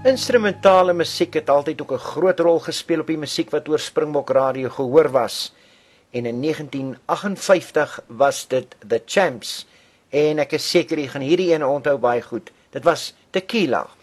Instrumentale musiek het altyd ook 'n groot rol gespeel op die musiek wat oor Springbok Radio gehoor was. En in 1958 was dit The Champs. En ek is seker jy gaan hierdie ene onthou baie goed. Dit was Tequila.